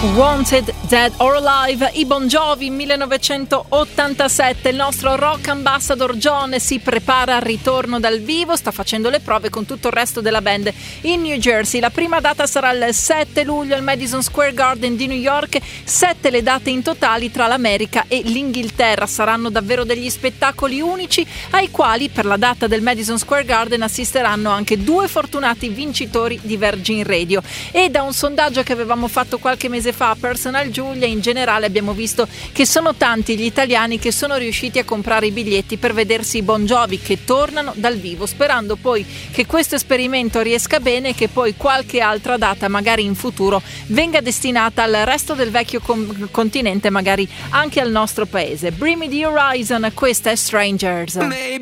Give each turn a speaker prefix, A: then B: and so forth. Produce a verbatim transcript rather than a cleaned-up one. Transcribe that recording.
A: Wanted, Dead or Alive, i Bon Jovi, millenovecentottantasette. Il nostro rock ambassador John si prepara al ritorno dal vivo, sta facendo le prove con tutto il resto della band in New Jersey. La prima data sarà il sette luglio al Madison Square Garden di New York. Sette le date in totali tra l'America e l'Inghilterra. Saranno davvero degli spettacoli unici ai quali per la data del Madison Square Garden assisteranno anche due fortunati vincitori di Virgin Radio. E da un sondaggio che avevamo fatto qualche mese fa a Personal Giulia, in generale abbiamo visto che sono tanti gli italiani che sono riusciti a comprare i biglietti per vedersi i Bon Jovi che tornano dal vivo, sperando poi che questo esperimento riesca bene e che poi qualche altra data magari in futuro venga destinata al resto del vecchio com- continente, magari anche al nostro paese. Bring Me the Horizon, questa è Strangers.
B: Maybe